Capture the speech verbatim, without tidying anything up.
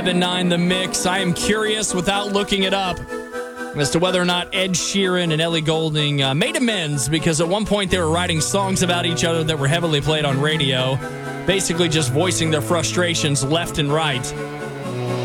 seven nine The Mix. I am curious, without looking it up, as to whether or not Ed Sheeran and Ellie Goulding uh, made amends, because at one point they were writing songs about each other that were heavily played on radio, basically just voicing their frustrations left and right.